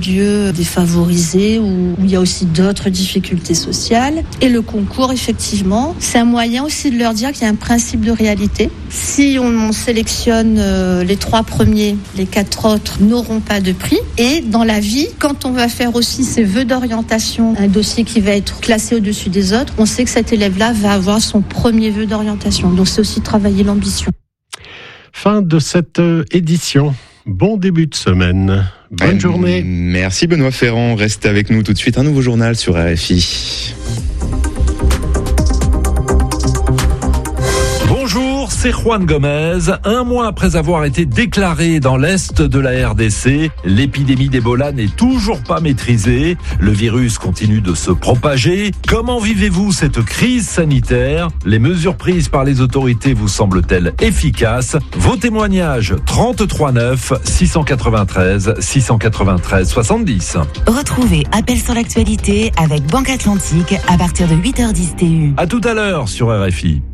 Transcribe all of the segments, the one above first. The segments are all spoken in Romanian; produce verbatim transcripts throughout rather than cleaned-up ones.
milieux défavorisés où, où il y a aussi d'autres difficultés sociales. Et le concours, effectivement, c'est un moyen aussi de leur dire qu'il y a un principe de réalité. Si on, on sélectionne euh, les trois premiers, les quatre autres n'auront pas de prix. Et dans la vie, quand on va faire aussi ses vœux d'orientation, un dossier qui va être classé au-dessus des autres, on sait que cet élève-là va avoir son premier vœu d'orientation. Donc c'est aussi travailler l'ambition. Fin de cette édition. Bon début de semaine. Bonne euh, journée. Merci Benoît Ferrand. Restez avec nous tout de suite. Un nouveau journal sur R F I. Bonjour, c'est Juan Gomez. Un mois après avoir été déclaré dans l'Est de la R D C, l'épidémie d'Ebola n'est toujours pas maîtrisée. Le virus continue de se propager. Comment vivez-vous cette crise sanitaire ? Les mesures prises par les autorités vous semblent-elles efficaces ? Vos témoignages trente-trois neuf six cent quatre-vingt-treize six cent quatre-vingt-treize soixante-dix. Retrouvez Appel sur l'actualité avec Banque Atlantique à partir de huit heures dix T U. À tout à l'heure sur R F I.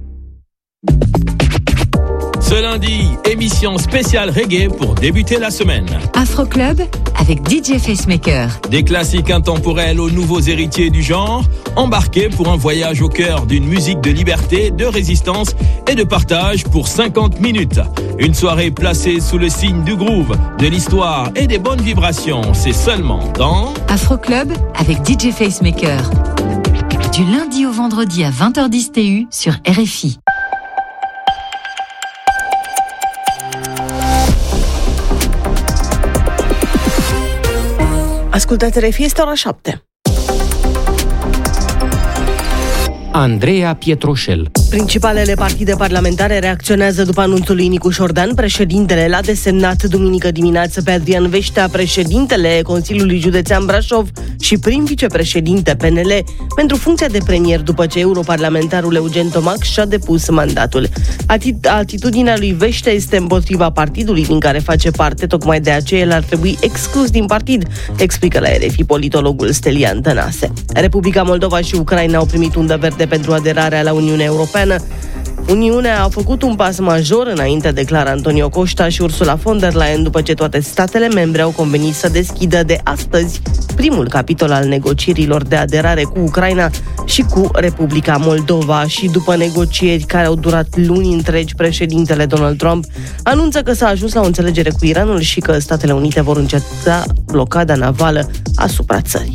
Ce lundi, émission spéciale reggae pour débuter la semaine. Afro Club avec D J Facemaker. Des classiques intemporels aux nouveaux héritiers du genre, embarqués pour un voyage au cœur d'une musique de liberté, de résistance et de partage pour cinquante minutes. Une soirée placée sous le signe du groove, de l'histoire et des bonnes vibrations. C'est seulement dans Afro Club avec D J Facemaker. Du lundi au vendredi à vingt heures dix T U sur R F I. Ascultați R F I, este ora șapte. Andreea Pietroșel. Principalele partide parlamentare reacționează după anunțul lui Nicu Șordan. Președintele l-a desemnat duminică dimineață pe Adrian Veștea, președintele Consiliului Județean Brașov și prim vicepreședinte P N L pentru funcția de premier după ce europarlamentarul Eugen Tomac și-a depus mandatul. Atitudinea lui Veștea este împotriva partidului din care face parte, tocmai de aceea el ar trebui exclus din partid, explică la R F I politologul Stelian Tănase. Republica Moldova și Ucraina au primit undă verde pentru aderarea la Uniunea Europeană. Uniunea a făcut un pas major înainte, declară Antonio Costa și Ursula von der Leyen, după ce toate statele membre au convenit să deschidă de astăzi primul capitol al negocierilor de aderare cu Ucraina și cu Republica Moldova. Și după negocieri care au durat luni întregi, președintele Donald Trump anunță că s-a ajuns la o înțelegere cu Iranul și că Statele Unite vor înceta blocada navală asupra țării.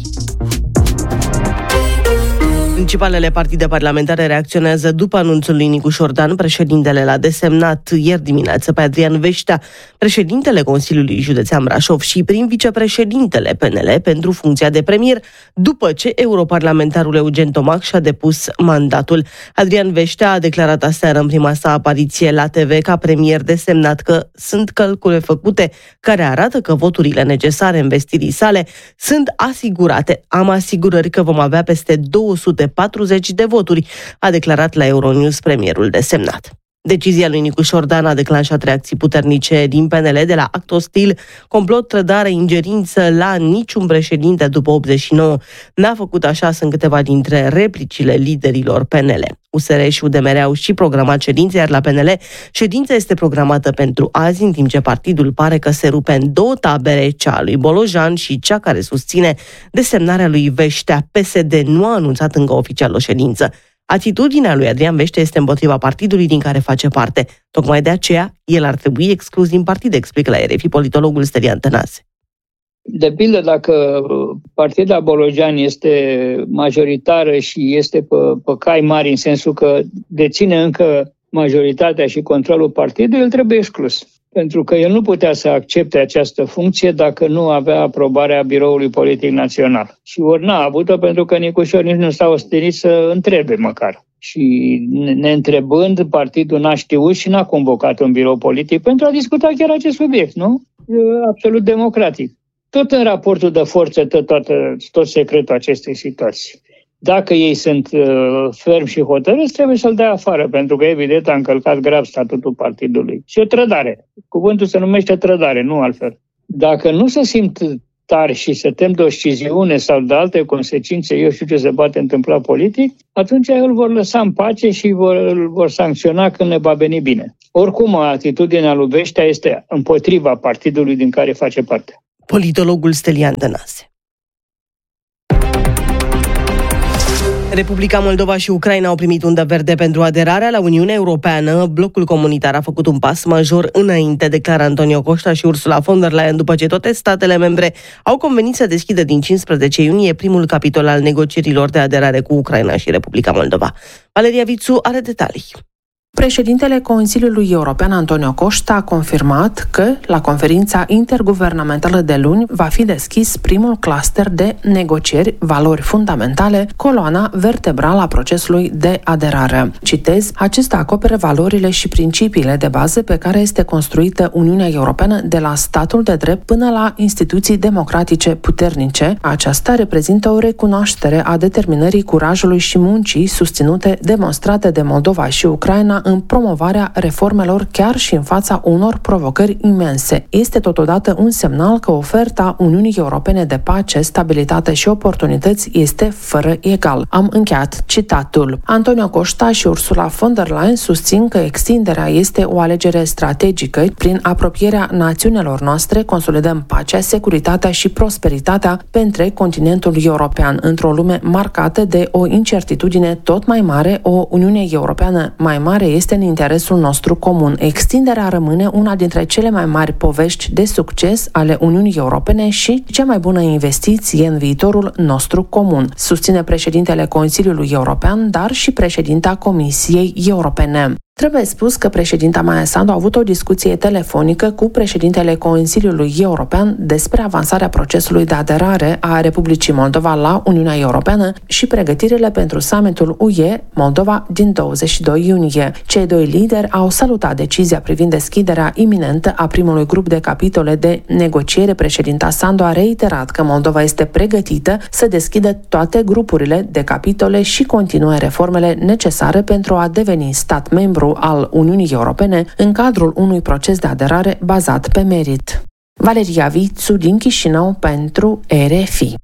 Principalele partide parlamentare reacționează după anunțul lui Nicu Șordan. Președintele l-a desemnat ieri dimineață pe Adrian Veștea, președintele Consiliului Județean Brașov și prim vicepreședintele P N L pentru funcția de premier, după ce europarlamentarul Eugen Tomac și-a depus mandatul. Adrian Veștea a declarat aseară în prima sa apariție la T V ca premier desemnat că sunt calcule făcute care arată că voturile necesare investirii sale sunt asigurate. Am asigurări că vom avea peste două sute patruzeci de voturi, a declarat la Euronews premierul desemnat. Decizia lui Nicu Șordan a declanșat reacții puternice din P N L, de la act ostil, complot, trădare, ingerință. La niciun președinte după optzeci și nouă n-a făcut așa, sunt câteva dintre replicile liderilor P N L. U S R și U D M R au și programat ședințe, iar la P N L ședința este programată pentru azi, în timp ce partidul pare că se rupe în două tabere, cea a lui Bolojan și cea care susține desemnarea lui Veștea. P S D nu a anunțat încă oficial o ședință. Atitudinea lui Adrian Veștea este împotriva partidului din care face parte. Tocmai de aceea, el ar trebui exclus din partid, explică la R F I politologul Stelian Tănase. De pildă, dacă partida Bolojan este majoritară și este pe, pe cai mari, în sensul că deține încă majoritatea și controlul partidului, el trebuie exclus. Pentru că el nu putea să accepte această funcție dacă nu avea aprobarea Biroului Politic Național. Și ori n-a avut-o pentru că Nicușor nici nu s-a ostenit să întrebe măcar. Și neîntrebând, partidul n-a știut și n-a convocat un birou politic pentru a discuta chiar acest subiect, nu? E absolut democratic. Tot în raportul de forță, tot, tot, tot secretul acestei situații. Dacă ei sunt uh, fermi și hotărâți, trebuie să-l dea afară, pentru că, evident, a încălcat grav statutul partidului. Și o trădare. Cuvântul se numește trădare, nu altfel. Dacă nu se simt tari și se tem de o sciziune sau de alte consecințe, eu știu ce se poate întâmpla politic, atunci îl vor lăsa în pace și vor, îl vor sancționa când ne va veni bine. Oricum, atitudinea lui Veștea este împotriva partidului din care face parte. politologul Stelian Tănase. Republica Moldova și Ucraina au primit undă verde pentru aderarea la Uniunea Europeană. Blocul comunitar a făcut un pas major înainte, declară Antonio Costa și Ursula von der Leyen, după ce toate statele membre au convenit să deschidă din cincisprezece iunie primul capitol al negocierilor de aderare cu Ucraina și Republica Moldova. Valeria Vițu are detalii. Președintele Consiliului European Antonio Costa a confirmat că la conferința interguvernamentală de luni va fi deschis primul cluster de negocieri, valori fundamentale, coloana vertebrală a procesului de aderare. Citez, acesta acoperă valorile și principiile de bază pe care este construită Uniunea Europeană, de la statul de drept până la instituții democratice puternice. Aceasta reprezintă o recunoaștere a determinării, curajului și muncii susținute, demonstrate de Moldova și Ucraina în promovarea reformelor chiar și în fața unor provocări imense. Este totodată un semnal că oferta Uniunii Europene de pace, stabilitate și oportunități este fără egal. Am încheiat citatul. Antonio Costa și Ursula von der Leyen susțin că extinderea este o alegere strategică. Prin apropierea națiunilor noastre consolidăm pacea, securitatea și prosperitatea pe întreg continentul european. Într-o lume marcată de o incertitudine tot mai mare, o Uniune Europeană mai mare este în interesul nostru comun. Extinderea rămâne una dintre cele mai mari povești de succes ale Uniunii Europene și cea mai bună investiție în viitorul nostru comun, susține președintele Consiliului European, dar și președinta Comisiei Europene. Trebuie spus că președinta Maia Sandu a avut o discuție telefonică cu președintele Consiliului European despre avansarea procesului de aderare a Republicii Moldova la Uniunea Europeană și pregătirile pentru summitul U E Moldova din douăzeci și doi iunie. Cei doi lideri au salutat decizia privind deschiderea iminentă a primului grup de capitole de negociere. Președinta Sandu a reiterat că Moldova este pregătită să deschidă toate grupurile de capitole și continue reformele necesare pentru a deveni stat membru al Uniunii Europene în cadrul unui proces de aderare bazat pe merit. Valeria Vițu din Chișinău pentru R F I.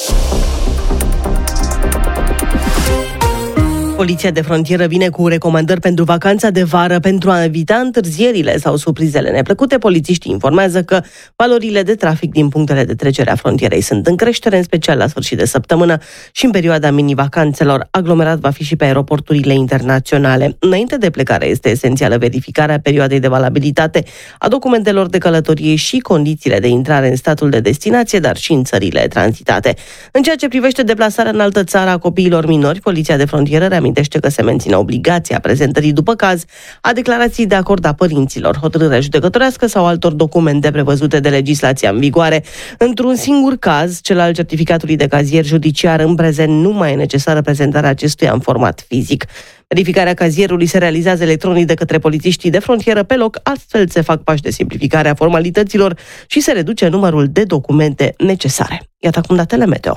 Poliția de frontieră vine cu recomandări pentru vacanța de vară pentru a evita întârzierile sau surprizele neplăcute. Polițiștii informează că valorile de trafic din punctele de trecere a frontierei sunt în creștere, în special la sfârșit de săptămână și în perioada mini-vacanțelor. Aglomerat va fi și pe aeroporturile internaționale. Înainte de plecare este esențială verificarea perioadei de valabilitate a documentelor de călătorie și condițiile de intrare în statul de destinație, dar și în țările tranzitate. În ceea ce privește deplasarea în altă țară a copiilor minori, Poliția de frontieră amintește că se menține obligația prezentării după caz a declarației de acord a părinților, hotărâre judecătorească sau altor documente prevăzute de legislația în vigoare. Într-un singur caz, cel al certificatului de cazier judiciar, în prezent nu mai e necesară prezentarea acestuia în format fizic. Verificarea cazierului se realizează electronic de către polițiștii de frontieră pe loc, astfel se fac pași de simplificare a formalităților și se reduce numărul de documente necesare. Iată acum datele meteo.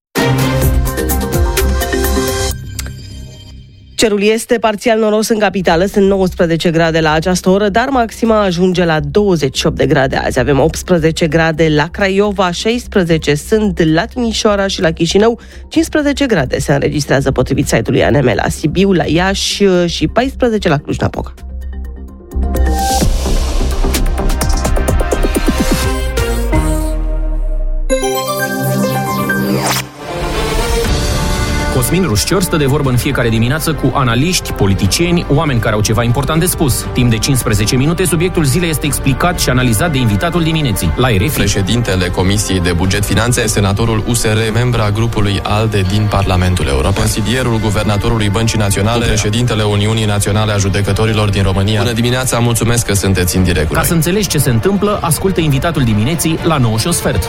Cerul este parțial noros în capitală, sunt nouăsprezece grade la această oră, dar maxima ajunge la douăzeci și opt de grade azi. Avem optsprezece grade la Craiova, șaisprezece sunt la Timișoara și la Chișinău, cincisprezece grade se înregistrează potrivit site-ului A N M la Sibiu, la Iași și paisprezece la Cluj-Napoca. Cosmin Rușcior stă de vorbă în fiecare dimineață cu analiști, politicieni, oameni care au ceva important de spus. Timp de cincisprezece minute, subiectul zilei este explicat și analizat de invitatul dimineții, la R F I. Președintele Comisiei de Buget Finanțe, senatorul U S R, membra grupului ALDE din Parlamentul European, consilierul guvernatorului Băncii Naționale, președintele Uniunii Naționale a Judecătorilor din România. Bună dimineața, mulțumesc că sunteți în direct. Ca să înțelegi ce se întâmplă, ascultă invitatul dimineții la nouă și un sfert.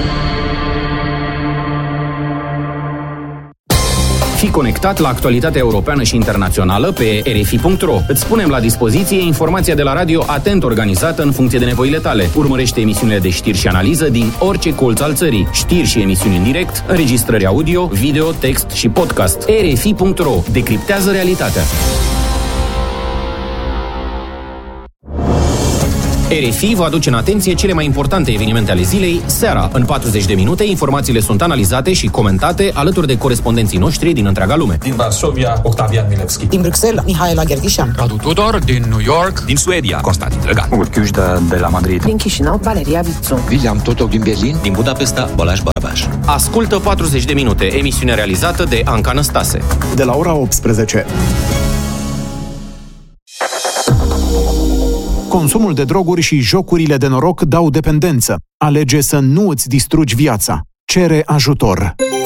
Fii conectat la actualitatea europeană și internațională pe r f i punct r o. Îți punem la dispoziție informația de la radio atent organizată în funcție de nevoile tale. Urmărește emisiunile de știri și analiză din orice colț al țării. Știri și emisiuni în direct, înregistrări audio, video, text și podcast. r f i punct r o. Decriptează realitatea. R F I vă aduce în atenție cele mai importante evenimente ale zilei, seara. În patruzeci de minute, informațiile sunt analizate și comentate alături de corespondenții noștri din întreaga lume. Din Varsovia, Octavian Milevski. Din Bruxelles, Mihaela Gherghișan. Radu Tudor, din New York. Din Suedia, Constantin Drăgan. Urchiușda de la Madrid. Din Chișinău, Valeria Vițu. William Totoc din Berlin. Din Budapesta, Balázs Barabás. Ascultă patruzeci de minute, emisiune realizată de Anca Năstase. De la ora optsprezece. Consumul de droguri și jocurile de noroc dau dependență. Alege să nu îți distrugi viața. Cere ajutor.